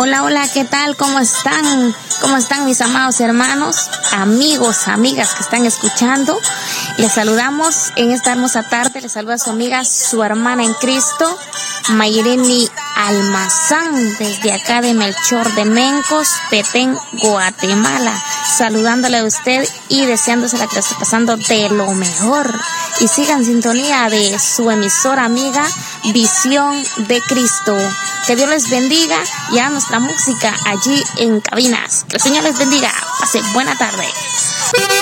Hola, hola, ¿qué tal? ¿Cómo están? ¿Cómo están mis amados hermanos, amigos, amigas que están escuchando? Les saludamos en esta hermosa tarde, les saluda su amiga, su hermana en Cristo, Mayreni Almazán, desde acá de Melchor de Mencos, Petén, Guatemala, saludándole a usted y deseándosela que la esté pasando de lo mejor. Y sigan en sintonía de su emisora amiga, Visión de Cristo. Que Dios les bendiga y a nuestra música allí en cabinas. Que el Señor les bendiga. Pase buena tarde.